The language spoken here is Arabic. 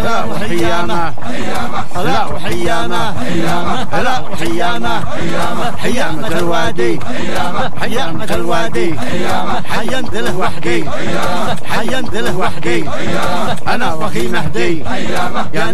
هلا وحيامة هلا وحيامة هلا وحيامة حيامة الوادي حيامة الوادي حينت له وحدي حينت له وحدي أنا وأخي مهدي.